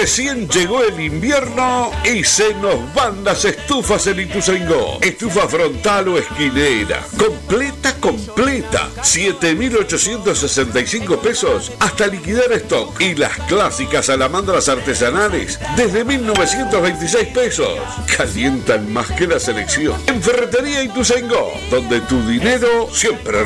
Recién llegó el invierno y se nos van las estufas en Ituzaingó. Estufa frontal o esquinera, completa, 7.865 pesos hasta liquidar stock. Y las clásicas salamandras artesanales desde 1.926 pesos. Calientan más que la selección. En Ferretería Ituzaingó, donde tu dinero siempre